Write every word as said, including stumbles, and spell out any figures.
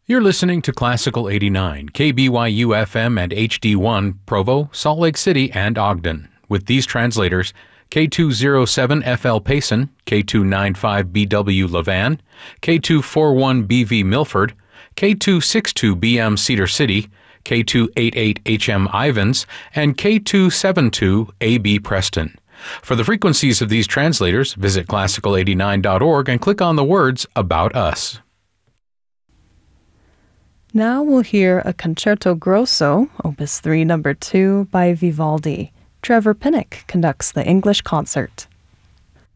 You're listening to Classical eighty-nine, K B Y U F M and H D one, Provo, Salt Lake City, and Ogden. With these translators, K two oh seven F L Payson, K two ninety-five B W Levan, K two forty-one B V Milford, K two sixty-two B M Cedar City, K two eighty-eight H M Ivins, and K two seventy-two A B Preston. For the frequencies of these translators, visit classical eighty-nine dot org and click on the words About Us. Now we'll hear a Concerto Grosso, Opus three, Number two, by Vivaldi. Trevor Pinnock conducts the English concert.